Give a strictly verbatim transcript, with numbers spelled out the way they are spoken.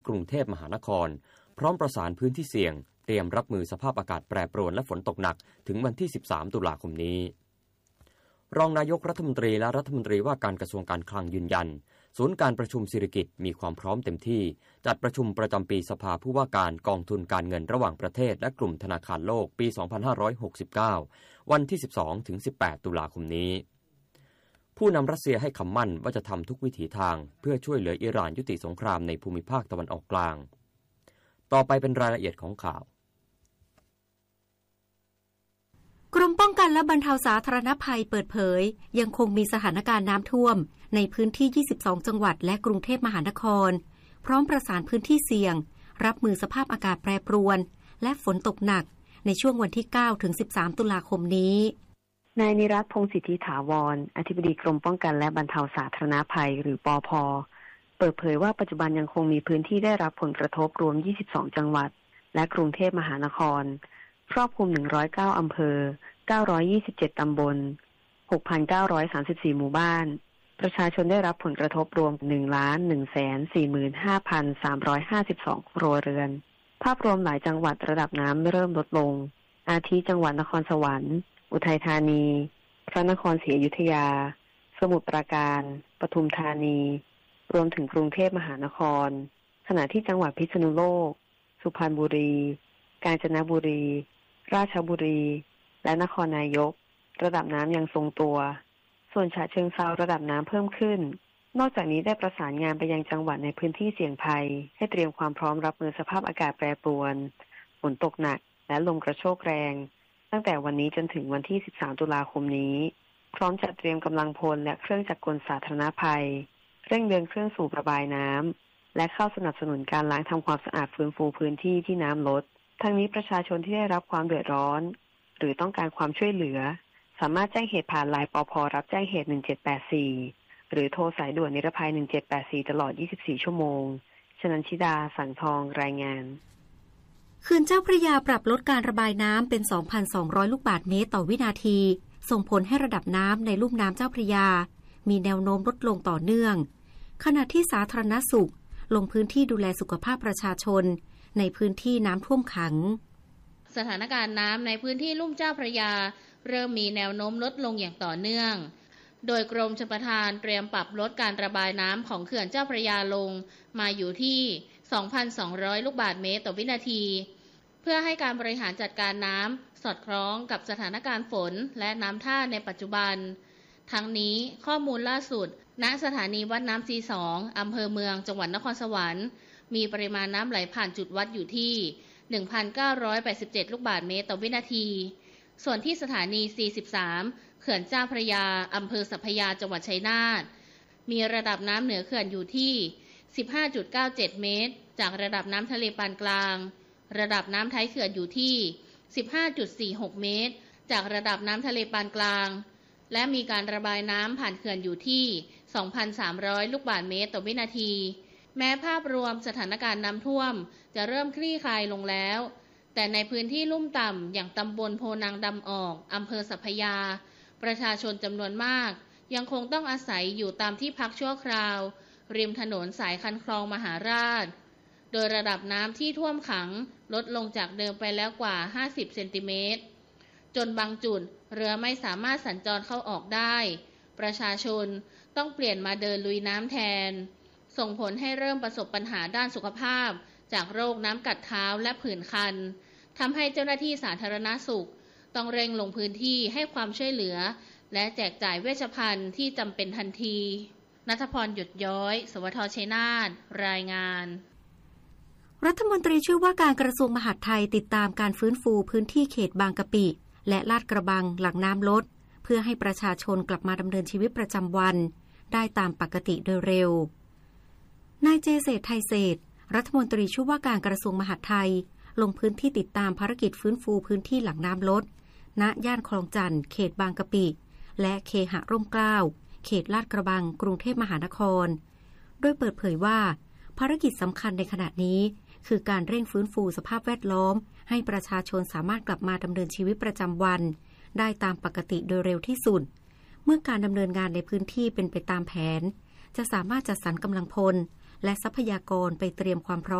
รุงเทพมหานครพร้อมประสานพื้นที่เสี่ยงเตรียมรับมือสภาพอากาศแปรปรวนและฝนตกหนักถึงวันที่สิบสามตุลาคมนี้รองนายกรัฐมนตรีและรัฐมนตรีว่าการกระทรวงการคลังยืนยันศูนย์การประชุมสิริกิติ์มีความพร้อมเต็มที่จัดประชุมประจำปีสภาผู้ว่าการกองทุนการเงินระหว่างประเทศและกลุ่มธนาคารโลกปี สองพันห้าร้อยหกสิบเก้า วันที่ สิบสองถึงสิบแปด ตุลาคมนี้ผู้นำรัสเซียให้คำมั่นว่าจะทำทุกวิถีทางเพื่อช่วยเหลืออิหร่านยุติสงครามในภูมิภาคตะวันออกกลางต่อไปเป็นรายละเอียดของข่าวกรมป้องกันและบรรเทาสาธารณภัยเปิดเผยยังคงมีสถานการณ์น้ำท่วมในพื้นที่ยี่สิบสองจังหวัดและกรุงเทพมหานครพร้อมประสานพื้นที่เสี่ยงรับมือสภาพอากาศแปรปรวนและฝนตกหนักในช่วงวันที่เก้าถึงสิบสามตุลาคมนี้นายนิรัตน์พงษ์สิทธิถาวรอธิบดีกรมป้องกันและบรรเทาสาธารณภัยหรือปอพ.เปิดเผยว่าปัจจุบันยังคงมีพื้นที่ได้รับผลกระทบรวมยี่สิบสองจังหวัดและกรุงเทพมหานครครอบคลุมหนึ่งร้อยเก้าอำเภอเก้าร้อยยี่สิบเจ็ดตำบล หกพันเก้าร้อยสามสิบสี่ หมู่บ้านประชาชนได้รับผลกระทบรวม หนึ่งล้านหนึ่งแสนสี่หมื่นห้าพันสามร้อยห้าสิบสอง ครัวเรือนภาพรวมหลายจังหวัดระดับน้ำเริ่มลดลงอาทิจังหวัดนครสวรรค์อุทัยธานีพระนครศรีอยุธยาสมุทรปราการปทุมธานีรวมถึงกรุงเทพมหานครขณะที่จังหวัดพิษณุโลกสุพรรณบุรีกาญจนบุรีราชบุรีและนครนายกระดับน้ำยังทรงตัวส่วนฉะเชิงเทราระดับน้ำเพิ่มขึ้นนอกจากนี้ได้ประสานงานไปยังจังหวัดในพื้นที่เสี่ยงภัยให้เตรียมความพร้อมรับมือสภาพอากาศแปรปรวนฝนตกหนักและลมกระโชกแรงตั้งแต่วันนี้จนถึงวันที่สิบสามตุลาคมนี้พร้อมจัดเตรียมกำลังพลและเครื่องจักรกลสาธารณภัยเร่งเดินเครื่องสูบระบายน้ำและเข้าสนับสนุนการล้างทำความสะอาดฟื้นฟูพื้นที่ที่น้ำลดทั้งนี้ประชาชนที่ได้รับความเดือดร้อนหรือต้องการความช่วยเหลือสามารถแจ้งเหตุผ่านไลน์ปภ.รับแจ้งเหตุหนึ่งเจ็ดแปดสี่หรือโทรสายด่วนนิรภัยหนึ่งเจ็ดแปดสี่ตลอดยี่สิบสี่ชั่วโมงชนันชิดาสังทองรายงานเขื่อนเจ้าพระยาปรับลดการระบายน้ำเป็น สองพันสองร้อย ลูกบาศก์เมตรต่อวินาทีส่งผลให้ระดับน้ำในลุ่มน้ำเจ้าพระยามีแนวโน้มลดลงต่อเนื่องขณะที่สาธารณสุขลงพื้นที่ดูแลสุขภาพประชาชนในพื้นที่น้ำท่วมขังสถานการณ์น้ำในพื้นที่ลุ่มเจ้าพระยาเริ่มมีแนวโน้มลดลงอย่างต่อเนื่องโดยกรมชลประทานเตรียมปรับลดการระบายน้ำของเขื่อนเจ้าพระยาลงมาอยู่ที่ สองพันสองร้อย ลูกบาศก์เมตรต่อวินาทีเพื่อให้การบริหารจัดการน้ำสอดคล้องกับสถานการณ์ฝนและน้ำท่าในปัจจุบันทั้งนี้ข้อมูลล่าสุดณสถานีวัดน้ำซีสองอำเภอเมืองจังหวัดนครสวรรค์มีปริมาณน้ำไหลผ่านจุดวัดอยู่ที่ หนึ่งพันเก้าร้อยแปดสิบเจ็ด ลูกบาศก์เมตรต่อวินาทีส่วนที่สถานีสี่สิบสามเขื่อนเจ้าพระยาอำเภอสัพพยาจังหวัดชัยนาทมีระดับน้ำเหนือเขื่อนอยู่ที่ สิบห้าจุดเก้าเจ็ด เมตรจากระดับน้ำทะเลปานกลางระดับน้ำท้ายเขื่อนอยู่ที่ สิบห้าจุดสี่หก เมตรจากระดับน้ำทะเลปานกลางและมีการระบายน้ำผ่านเขื่อนอยู่ที่ สองพันสามร้อย ลูกบาศก์เมตรต่อวินาทีแม้ภาพรวมสถานการณ์น้ำท่วมจะเริ่มคลี่คลายลงแล้วแต่ในพื้นที่ลุ่มต่ำอย่างตำบลโพนางดำออกอำเภอสัพพยาประชาชนจำนวนมากยังคงต้องอาศัยอยู่ตามที่พักชั่วคราวริมถนนสายคันคลองมหาราชโดยระดับน้ำที่ท่วมขังลดลงจากเดิมไปแล้วกว่าห้าสิบเซนติเมตรจนบางจุดเรือไม่สามารถสัญจรเข้าออกได้ประชาชนต้องเปลี่ยนมาเดินลุยน้ำแทนส่งผลให้เริ่มประสบปัญหาด้านสุขภาพจากโรคน้ำกัดเท้าและผื่นคันทำให้เจ้าหน้าที่สาธารณสุขต้องเร่งลงพื้นที่ให้ความช่วยเหลือและแจกจ่ายเวชภัณฑ์ที่จำเป็นทันทีณัฐพรหยดย้อยสวทชัยนาทรายงานรัฐมนตรีช่วยว่าการกระทรวงมหาดไทยติดตามการฟื้นฟูพื้นที่เขตบางกะปิและลาดกระบังหลังน้ำลดเพื่อให้ประชาชนกลับมาดำเนินชีวิตประจำวันได้ตามปกติโดยเร็วนายเจเศรษฐ์ไทยเศรษฐ์รัฐมนตรีช่วยว่าการกระทรวงมหาดไทยลงพื้นที่ติดตามภารกิจฟื้นฟูพื้นที่หลังน้ำลดณย่านคลองจันทน์เขตบางกะปิและเคหะร่มเกล้าเขตลาดกระบังกรุงเทพมหานครโดยเปิดเผยว่าภารกิจสำคัญในขณะนี้คือการเร่งฟื้นฟูสภาพแวดล้อมให้ประชาชนสามารถกลับมาดำเนินชีวิตประจำวันได้ตามปกติโดยเร็วที่สุดเมื่อการดำเนินงานในพื้นที่เป็นไปตามแผนจะสามารถจัดสรรกำลังพลและทรัพยากรไปเตรียมความพร้อม